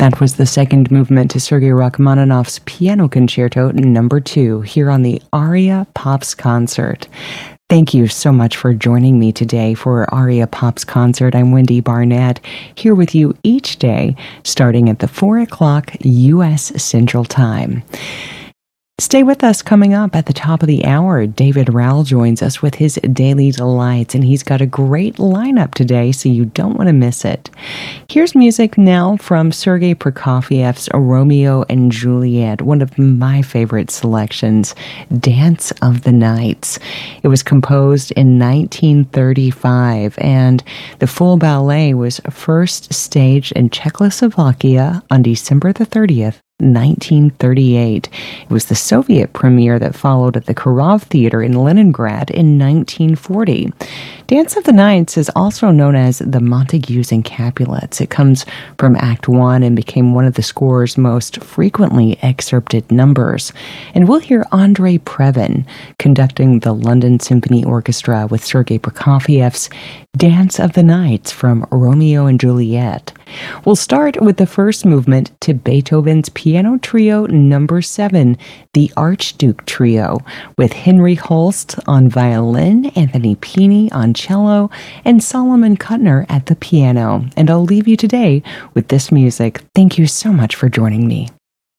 That was the second movement to Sergei Rachmaninoff's Piano Concerto Number 2 here on the Aria Pops Concert. Thank you so much for joining me today for Aria Pops Concert. I'm Wendy Barnett, here with you each day, starting at the 4 o'clock U.S. Central Time. Stay with us. Coming up at the top of the hour, David Rowell joins us with his Daily Delights, and he's got a great lineup today, so you don't want to miss it. Here's music now from Sergei Prokofiev's Romeo and Juliet, one of my favorite selections, Dance of the Nights. It was composed in 1935, and the full ballet was first staged in Czechoslovakia on December the 30th. 1938. It was the Soviet premiere that followed at the Kirov Theater in Leningrad in 1940. Dance of the Nights is also known as the Montagues and Capulets. It comes from Act 1 and became one of the score's most frequently excerpted numbers. And we'll hear Andrei Previn conducting the London Symphony Orchestra with Sergei Prokofiev's Dance of the Nights from Romeo and Juliet. We'll start with the first movement to Beethoven's Piano Trio Number 7, the Archduke Trio, with Henry Holst on violin, Anthony Pini on cello, and Solomon Kuttner at the piano. And I'll leave you today with this music. Thank you so much for joining me.